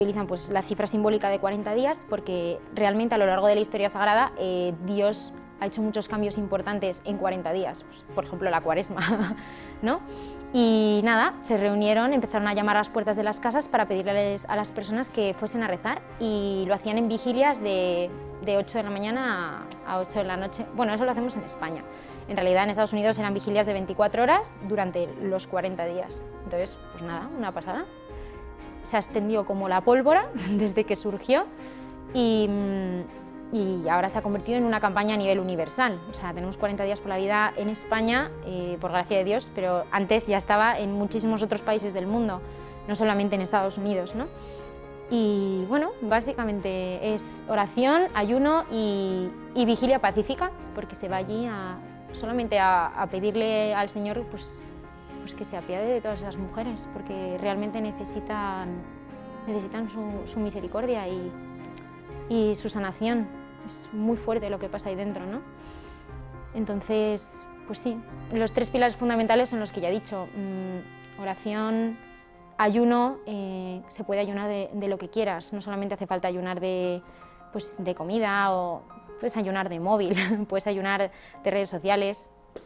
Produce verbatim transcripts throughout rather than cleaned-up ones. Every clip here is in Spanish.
Utilizan pues, la cifra simbólica de cuarenta días porque realmente a lo largo de la historia sagrada eh, Dios ha hecho muchos cambios importantes en cuarenta días, pues, por ejemplo la cuaresma, ¿no? Y nada, se reunieron, empezaron a llamar a las puertas de las casas para pedirles a las personas que fuesen a rezar y lo hacían en vigilias de, de ocho de la mañana a ocho de la noche. Bueno, eso lo hacemos en España. En realidad en Estados Unidos eran vigilias de veinticuatro horas durante los cuarenta días. Entonces, pues nada, una pasada. Se extendió como la pólvora desde que surgió y, y ahora se ha convertido en una campaña a nivel universal. O sea, tenemos cuarenta días por la vida en España, eh, por gracia de Dios, pero antes ya estaba en muchísimos otros países del mundo, no solamente en Estados Unidos, ¿no? Y bueno, básicamente es oración, ayuno y, y vigilia pacífica, porque se va allí a, solamente a, a pedirle al Señor pues, pues que se apiade de todas esas mujeres, porque realmente necesitan, necesitan su, su misericordia y, y su sanación. Es muy fuerte lo que pasa ahí dentro, ¿no? Entonces, pues sí, los tres pilares fundamentales son los que ya he dicho, mmm, oración, ayuno, eh, se puede ayunar de, de lo que quieras, no solamente hace falta ayunar de, pues, de comida o puedes ayunar de móvil, puedes ayunar de redes sociales.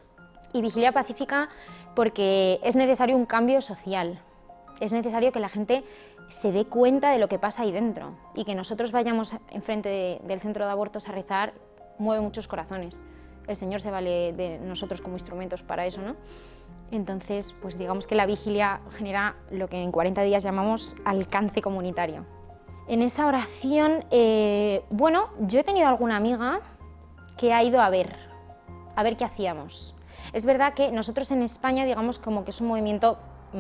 Y vigilia pacífica porque es necesario un cambio social, es necesario que la gente se dé cuenta de lo que pasa ahí dentro y que nosotros vayamos enfrente de, del centro de abortos a rezar mueve muchos corazones. El Señor se vale de nosotros como instrumentos para eso, ¿no? Entonces, pues digamos que la vigilia genera lo que en cuarenta días llamamos alcance comunitario. En esa oración, eh, bueno, yo he tenido alguna amiga que ha ido a ver, a ver qué hacíamos. Es verdad que nosotros en España, digamos, como que es un movimiento,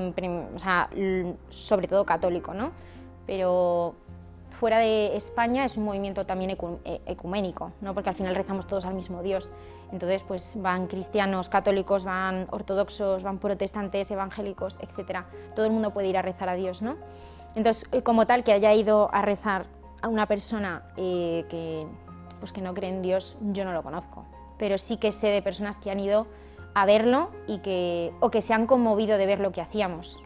o sea, sobre todo católico, ¿no? Pero fuera de España es un movimiento también ecuménico, ¿no? Porque al final rezamos todos al mismo Dios. Entonces, pues van cristianos, católicos, van ortodoxos, van protestantes, evangélicos, etcétera. Todo el mundo puede ir a rezar a Dios, ¿no? Entonces, como tal, que haya ido a rezar a una persona eh, que, pues que no cree en Dios, yo no lo conozco. Pero sí que sé de personas que han ido a verlo y que, o que se han conmovido de ver lo que hacíamos.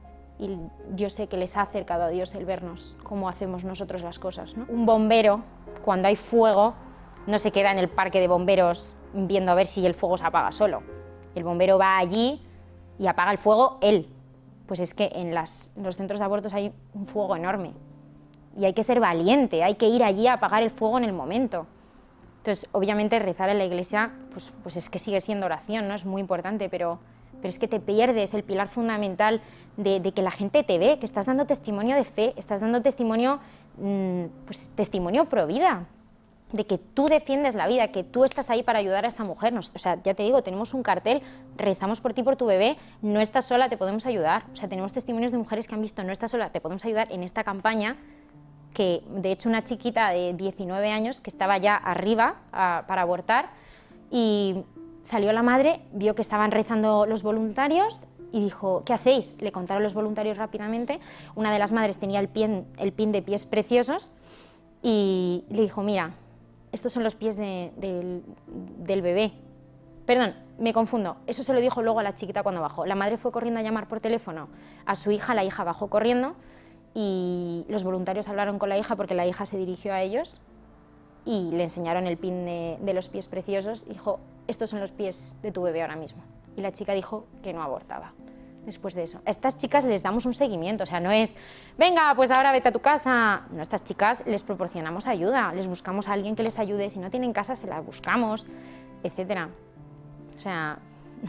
Y yo sé que les ha acercado a Dios el vernos, cómo hacemos nosotros las cosas, ¿no? Un bombero, cuando hay fuego, no se queda en el parque de bomberos viendo a ver si el fuego se apaga solo. El bombero va allí y apaga el fuego él. Pues es que en, las, en los centros de abortos hay un fuego enorme. Y hay que ser valiente, hay que ir allí a apagar el fuego en el momento. Entonces, obviamente, rezar en la iglesia, pues, pues es que sigue siendo oración, ¿no? Es muy importante, pero, pero es que te pierdes el pilar fundamental de, de que la gente te ve, que estás dando testimonio de fe, estás dando testimonio, mmm, pues, testimonio pro vida, de que tú defiendes la vida, que tú estás ahí para ayudar a esa mujer. Nos, o sea, ya te digo, tenemos un cartel, rezamos por ti, por tu bebé, no estás sola, te podemos ayudar. O sea, tenemos testimonios de mujeres que han visto, no estás sola, te podemos ayudar en esta campaña, que de hecho una chiquita de diecinueve años que estaba ya arriba a, para abortar y salió la madre, vio que estaban rezando los voluntarios y dijo, ¿qué hacéis? Le contaron los voluntarios rápidamente, una de las madres tenía el, pie, el pin de pies preciosos y le dijo, mira, estos son los pies de, de, del bebé. Perdón, me confundo, eso se lo dijo luego a la chiquita cuando bajó. La madre fue corriendo a llamar por teléfono a su hija, la hija bajó corriendo y los voluntarios hablaron con la hija porque la hija se dirigió a ellos y le enseñaron el pin de, de los pies preciosos y dijo, estos son los pies de tu bebé ahora mismo. Y la chica dijo que no abortaba después de eso. A estas chicas les damos un seguimiento, o sea, no es, venga, pues ahora vete a tu casa. No, a estas chicas les proporcionamos ayuda, les buscamos a alguien que les ayude, si no tienen casa se las buscamos, etcétera. O sea,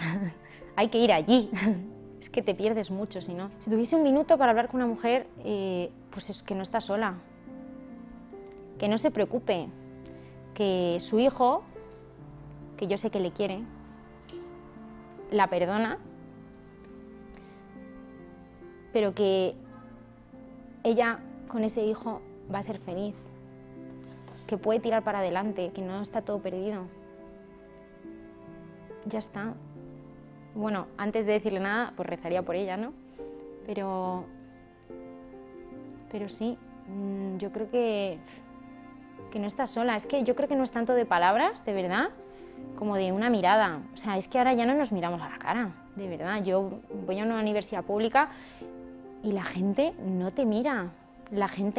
hay que ir allí. Es que te pierdes mucho, si no. Si tuviese un minuto para hablar con una mujer, eh, pues es que no está sola. Que no se preocupe, que su hijo, que yo sé que le quiere, la perdona, pero que ella con ese hijo va a ser feliz, que puede tirar para adelante, que no está todo perdido. Ya está. Bueno, antes de decirle nada, pues rezaría por ella, ¿no? Pero, pero sí, yo creo que, que no estás sola. Es que yo creo que no es tanto de palabras, de verdad, como de una mirada. O sea, es que ahora ya no nos miramos a la cara, de verdad. Yo voy a una universidad pública y la gente no te mira. la gente